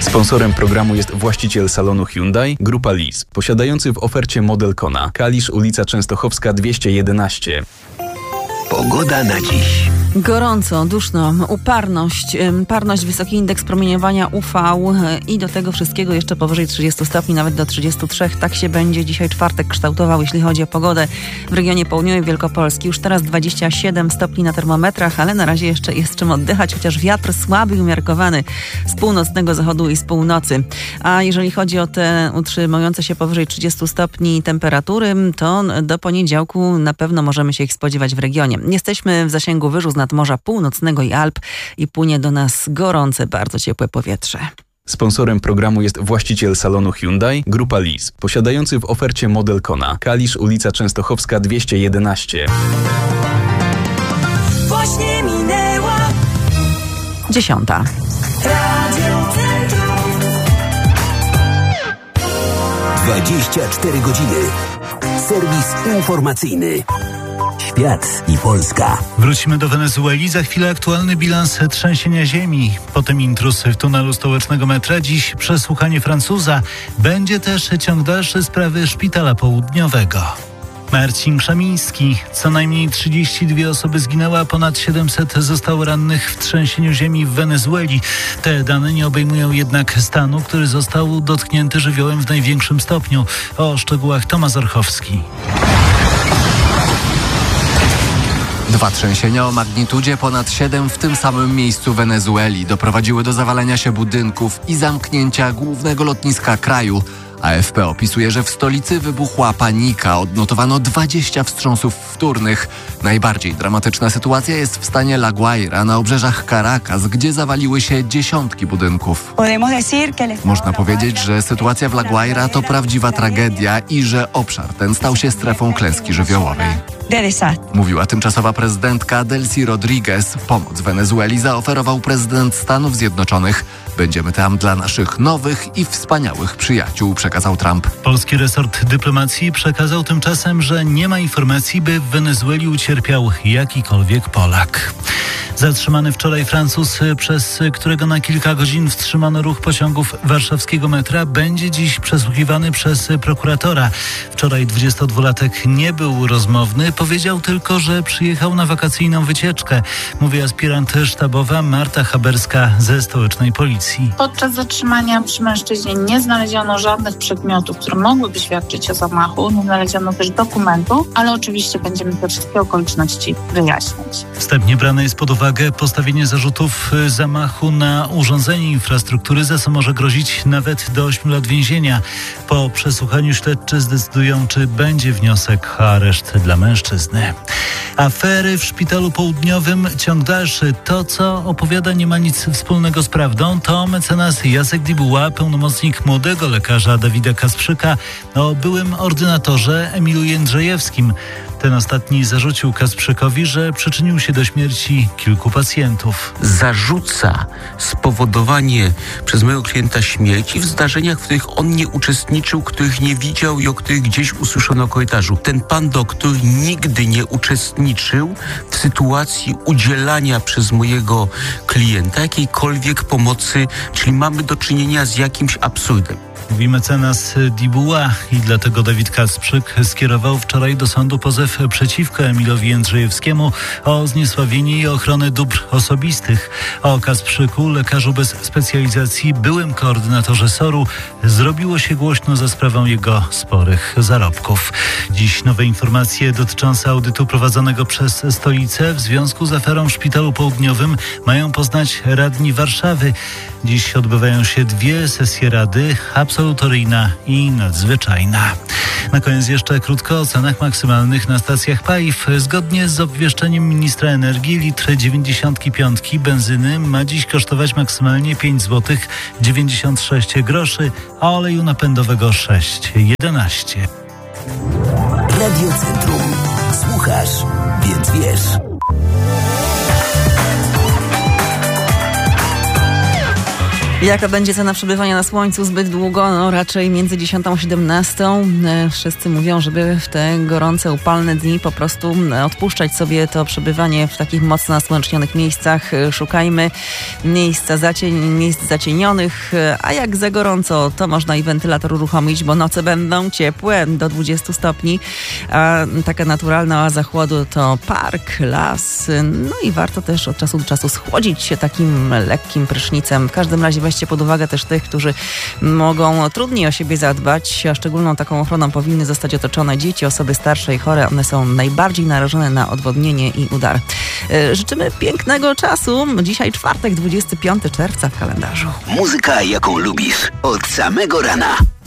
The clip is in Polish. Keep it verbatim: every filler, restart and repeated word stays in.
Sponsorem programu jest właściciel salonu Hyundai, Grupa Lease, posiadający w ofercie model Kona. Kalisz, ulica Częstochowska dwieście jedenaście. Pogoda na dziś. Gorąco, duszno, uparność, parność, wysoki indeks promieniowania U V i do tego wszystkiego jeszcze powyżej trzydziestu stopni, nawet do trzydziestu trzech. Tak się będzie dzisiaj czwartek kształtował, jeśli chodzi o pogodę w regionie południowym Wielkopolski. Już teraz dwadzieścia siedem stopni na termometrach, ale na razie jeszcze jest czym oddychać, chociaż wiatr słaby i umiarkowany z północnego zachodu i z północy. A jeżeli chodzi o te utrzymujące się powyżej trzydziestu stopni temperatury, to do poniedziałku na pewno możemy się ich spodziewać w regionie. Jesteśmy w zasięgu wyżu z nadmorza północnego i Alp i płynie do nas gorące, bardzo ciepłe powietrze. Sponsorem programu jest właściciel salonu Hyundai, Grupa Lease, posiadający w ofercie model Kona. Kalisz, ulica Częstochowska dwieście jedenaście. Właśnie minęła Dziesiąta. Radio Centrum. dwadzieścia cztery godziny. Serwis informacyjny. Świat i Polska. Wrócimy do Wenezueli. Za chwilę aktualny bilans trzęsienia ziemi. Potem intruz w tunelu stołecznego metra. Dziś przesłuchanie Francuza. Będzie też ciąg dalszy sprawy szpitala południowego. Marcin Krzemiński. Co najmniej trzydzieści dwie osoby zginęły, a ponad siedemset zostało rannych w trzęsieniu ziemi w Wenezueli. Te dane nie obejmują jednak stanu, który został dotknięty żywiołem w największym stopniu. O szczegółach Tomasz Orchowski. Dwa trzęsienia o magnitudzie ponad siedem w tym samym miejscu Wenezueli doprowadziły do zawalenia się budynków i zamknięcia głównego lotniska kraju. A F P opisuje, że w stolicy wybuchła panika. Odnotowano dwadzieścia wstrząsów wtórnych. Najbardziej dramatyczna sytuacja jest w stanie La Guaira na obrzeżach Caracas, gdzie zawaliły się dziesiątki budynków. Można powiedzieć, że sytuacja w La Guaira to prawdziwa tragedia i że obszar ten stał się strefą klęski żywiołowej. Mówiła tymczasowa prezydentka Delcy Rodriguez. Pomoc Wenezueli zaoferował prezydent Stanów Zjednoczonych. Będziemy tam dla naszych nowych i wspaniałych przyjaciół, przekazał Trump. Polski resort dyplomacji przekazał tymczasem, że nie ma informacji, by w Wenezueli ucierpiał jakikolwiek Polak. Zatrzymany wczoraj Francuz, przez którego na kilka godzin wstrzymano ruch pociągów warszawskiego metra, będzie dziś przesłuchiwany przez prokuratora. Wczoraj dwudziestodwulatek nie był rozmowny, powiedział tylko, że przyjechał na wakacyjną wycieczkę. Mówi aspirant sztabowa Marta Haberska ze stołecznej policji. Podczas zatrzymania przy mężczyźnie nie znaleziono żadnych przedmiotów, które mogłyby świadczyć o zamachu. Nie znaleziono też dokumentu, ale oczywiście będziemy te wszystkie okoliczności wyjaśniać. Wstępnie brane jest pod uwagę postawienie zarzutów zamachu na urządzenie infrastruktury, za co może grozić nawet do ośmiu lat więzienia. Po przesłuchaniu śledczy zdecydują, czy będzie wniosek o areszt dla mężczyzny. Afery w szpitalu południowym, ciąg dalszy. To, co opowiada, nie ma nic wspólnego z prawdą. To mecenas Jacek Dibuła, pełnomocnik młodego lekarza Dawida Kasprzyka o byłym ordynatorze Emilu Jędrzejewskim. Ten ostatni zarzucił Kasprzykowi, że przyczynił się do śmierci kilku pacjentów. Zarzuca spowodowanie przez mojego klienta śmierci w zdarzeniach, w których on nie uczestniczył, których nie widział i o których gdzieś usłyszono o korytarzu. Ten pan doktor nigdy nie uczestniczył w sytuacji udzielania przez mojego klienta jakiejkolwiek pomocy, czyli mamy do czynienia z jakimś absurdem. Mówi mecenas Dibuła i dlatego Dawid Kasprzyk skierował wczoraj do sądu pozew przeciwko Emilowi Jędrzejewskiemu o zniesławienie i ochronę dóbr osobistych. O Kasprzyku, lekarzu bez specjalizacji, byłym koordynatorze soru, zrobiło się głośno za sprawą jego sporych zarobków. Dziś nowe informacje dotyczące audytu prowadzonego przez stolicę w związku z aferą w Szpitalu Południowym mają poznać radni Warszawy. Dziś odbywają się dwie sesje rady, absolutoryjna i nadzwyczajna. Na koniec jeszcze krótko o cenach maksymalnych na stacjach paliw. Zgodnie z obwieszczeniem ministra energii litr dziewięćdziesiąt pięć benzyny ma dziś kosztować maksymalnie pięć złotych dziewięćdziesiąt sześć groszy, a oleju napędowego sześć jedenaście. Radio Centrum. Słuchasz, więc wiesz. Jaka będzie cena przebywania na słońcu zbyt długo? No raczej między dziesiątą a siedemnastą. Wszyscy mówią, żeby w te gorące, upalne dni po prostu odpuszczać sobie to przebywanie w takich mocno nasłonecznionych miejscach. Szukajmy miejsca zacień, miejsc zacienionych, a jak za gorąco, to można i wentylator uruchomić, bo noce będą ciepłe do dwudziestu stopni, a taka naturalna oaza chłodu to park, las. No i warto też od czasu do czasu schłodzić się takim lekkim prysznicem. W każdym razie weźcie pod uwagę też tych, którzy mogą trudniej o siebie zadbać, a szczególną taką ochroną powinny zostać otoczone dzieci, osoby starsze i chore. One są najbardziej narażone na odwodnienie i udar. Życzymy pięknego czasu. Dzisiaj czwartek, dwudziestego piątego czerwca w kalendarzu. Muzyka, jaką lubisz. Od samego rana.